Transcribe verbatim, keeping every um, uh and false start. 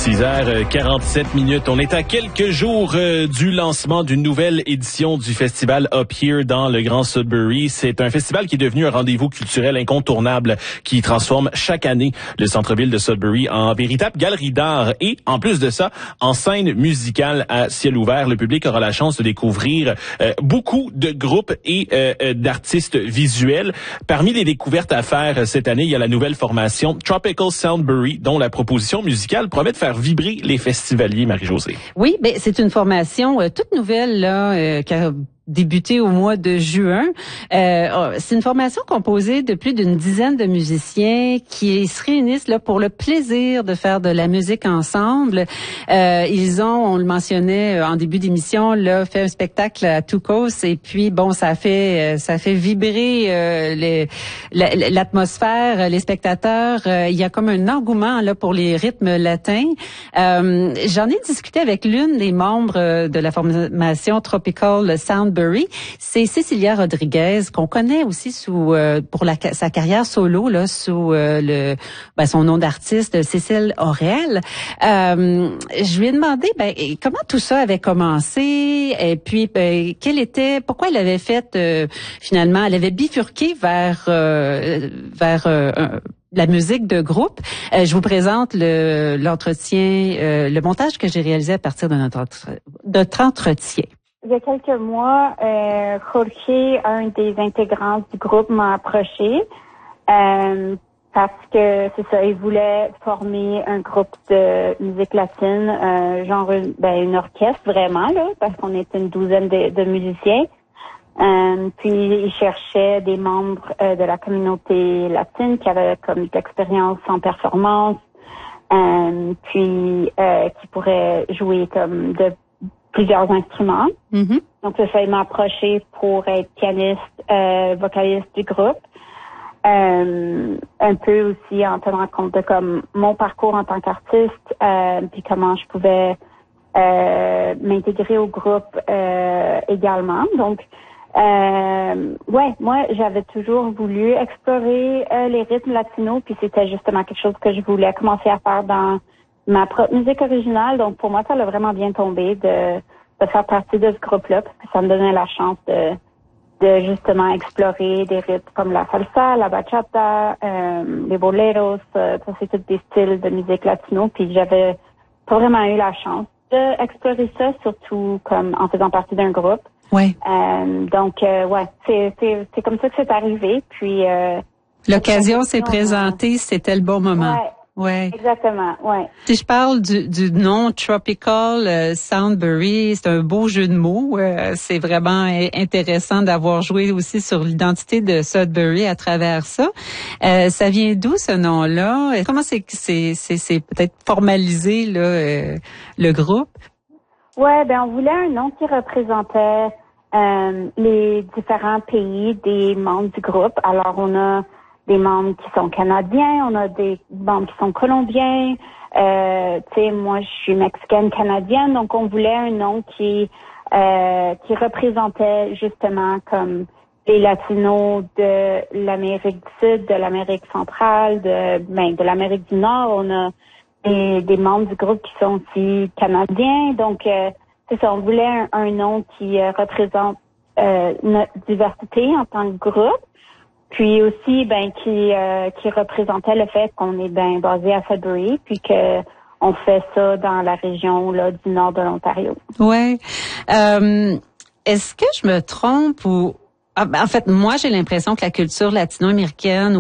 six heures quarante-sept minutes. On est à quelques jours euh, du lancement d'une nouvelle édition du festival Up Here dans le Grand Sudbury. C'est un festival qui est devenu un rendez-vous culturel incontournable qui transforme chaque année le centre-ville de Sudbury en véritable galerie d'art et, en plus de ça, en scène musicale à ciel ouvert. Le public aura la chance de découvrir euh, beaucoup de groupes et euh, d'artistes visuels. Parmi les découvertes à faire cette année, il y a la nouvelle formation Tropical Soundbury, dont la proposition musicale promet de faire vibrer les festivaliers, Marie-Josée. Oui, ben c'est une formation euh, toute nouvelle là, euh, qui a débuté au mois de juin. Euh, c'est une formation composée de plus d'une dizaine de musiciens qui se réunissent là pour le plaisir de faire de la musique ensemble. Euh, ils ont, on le mentionnait en début d'émission, là, fait un spectacle à Toucos et puis bon, ça fait ça fait vibrer euh, les, la, l'atmosphère, les spectateurs. Euh, il y a comme un engouement là pour les rythmes latins. Euh, j'en ai discuté avec l'une des membres de la formation Tropical Sound. C'est Cecilia Rodriguez, qu'on connaît aussi sous euh, pour la, sa carrière solo là sous euh, le ben, son nom d'artiste Cécile Aurel. Euh, je lui ai demandé ben, comment tout ça avait commencé et puis ben, quel était pourquoi elle avait fait euh, finalement elle avait bifurqué vers euh, vers euh, un, la musique de groupe. Euh, je vous présente le, l'entretien, euh, le montage que j'ai réalisé à partir de notre, notre entretien. Il y a quelques mois, euh, Jorge, un des intégrants du groupe, m'a approché euh, parce que c'est ça, il voulait former un groupe de musique latine, euh, genre ben, une orchestre vraiment là, parce qu'on était une douzaine de, de musiciens. Euh, puis il cherchait des membres euh, de la communauté latine qui avaient comme de l'expérience en performance, euh, puis euh, qui pourraient jouer comme de plusieurs instruments. Mm-hmm. Donc, ça, il m'a approché pour être pianiste, euh, vocaliste du groupe. Euh, un peu aussi en tenant compte de comme mon parcours en tant qu'artiste, euh, puis comment je pouvais euh, m'intégrer au groupe euh, également. Donc, euh, ouais, moi, j'avais toujours voulu explorer euh, les rythmes latinos, puis c'était justement quelque chose que je voulais commencer à faire dans ma propre musique originale. Donc, pour moi, ça a vraiment bien tombé de, de faire partie de ce groupe-là, parce que ça me donnait la chance de, de justement explorer des rythmes comme la salsa, la bachata, euh, les boleros. Euh, ça, c'est tous des styles de musique latino. Puis, j'avais pas vraiment eu la chance d'explorer ça, surtout comme en faisant partie d'un groupe. Oui. Euh, donc, euh, ouais, c'est, c'est, c'est comme ça que c'est arrivé. Puis, euh, l'occasion s'est présentée, c'était le bon moment. Ouais. Ouais. Exactement, ouais. Si je parle du, du nom Tropical euh, Soundbury, c'est un beau jeu de mots. Euh, c'est vraiment intéressant d'avoir joué aussi sur l'identité de Sudbury à travers ça. Euh, ça vient d'où ce nom-là? Comment c'est c'est c'est, c'est peut-être formalisé là euh, le groupe? Ouais, ben on voulait un nom qui représentait euh, les différents pays des membres du groupe. Alors on a des membres qui sont canadiens, on a des membres qui sont colombiens. Euh, tu sais, moi, je suis mexicaine canadienne, donc on voulait un nom qui euh, qui représentait justement comme les Latinos de l'Amérique du Sud, de l'Amérique centrale, de ben de l'Amérique du Nord. On a des, des membres du groupe qui sont aussi canadiens, donc euh, c'est ça. On voulait un, un nom qui euh, représente euh, notre diversité en tant que groupe. Puis aussi, ben, qui euh, qui représentait le fait qu'on est ben basé à Sudbury, puis que on fait ça dans la région là du nord de l'Ontario. Ouais. Euh, est-ce que je me trompe ou ah, en fait, moi j'ai l'impression que la culture latino-américaine